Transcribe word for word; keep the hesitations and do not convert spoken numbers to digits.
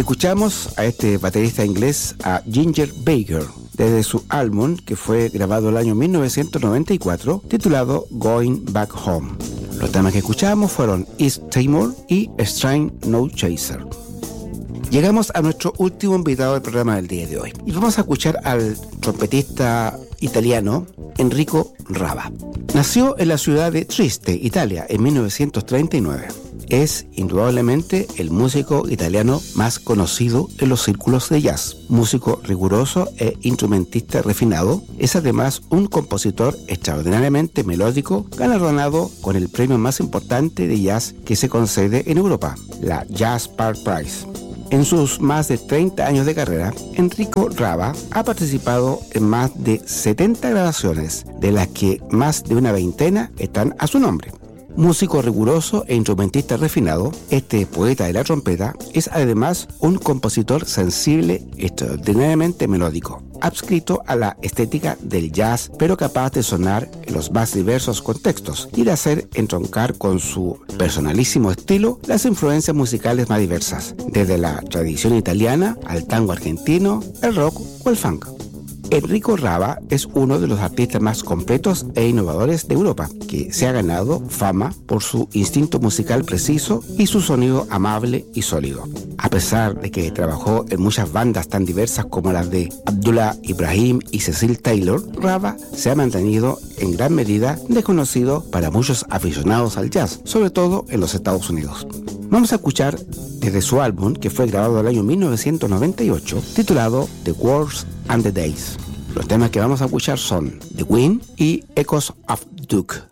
Escuchamos a este baterista inglés, a Ginger Baker, desde su álbum que fue grabado el año mil novecientos noventa y cuatro, titulado Going Back Home. Los temas que escuchamos fueron East Timor y Strain No Chaser. Llegamos a nuestro último invitado del programa del día de hoy y vamos a escuchar al trompetista italiano Enrico Rava. Nació en la ciudad de Trieste, Italia, en mil novecientos treinta y nueve. Es indudablemente el músico italiano más conocido en los círculos de jazz. Músico riguroso e instrumentista refinado, es además un compositor extraordinariamente melódico, galardonado con el premio más importante de jazz que se concede en Europa, la Jazz Part Prize. En sus más de treinta años de carrera, Enrico Rava ha participado en más de setenta grabaciones, de las que más de una veintena están a su nombre. Músico riguroso e instrumentista refinado, este poeta de la trompeta es además un compositor sensible, extraordinariamente melódico, adscrito a la estética del jazz, pero capaz de sonar en los más diversos contextos y de hacer entroncar con su personalísimo estilo las influencias musicales más diversas, desde la tradición italiana al tango argentino, el rock o el funk. Enrico Rava es uno de los artistas más completos e innovadores de Europa, que se ha ganado fama por su instinto musical preciso y su sonido amable y sólido. A pesar de que trabajó en muchas bandas tan diversas como las de Abdullah Ibrahim y Cecil Taylor, Rava se ha mantenido en gran medida desconocido para muchos aficionados al jazz, sobre todo en los Estados Unidos. Vamos a escuchar desde su álbum, que fue grabado en el año mil novecientos noventa y ocho, titulado The Wars and the Days. Los temas que vamos a escuchar son The Wind y Echoes of Duke.